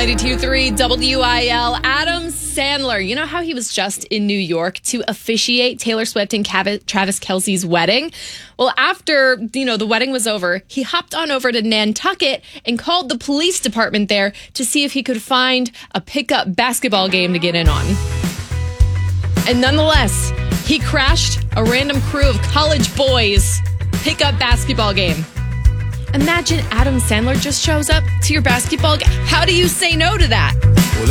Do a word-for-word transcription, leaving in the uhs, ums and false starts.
ninety-two point three W I L. Adam Sandler. You know how he was just in New York to officiate Taylor Swift and Cav- Travis Kelce's wedding? Well, after, you know, the wedding was over, he hopped on over to Nantucket and called the police department there to see if he could find a pickup basketball game to get in on. And nonetheless, he crashed a random crew of college boys pickup basketball game. Imagine Adam Sandler just shows up to your basketball game. How do you say no to that? Well,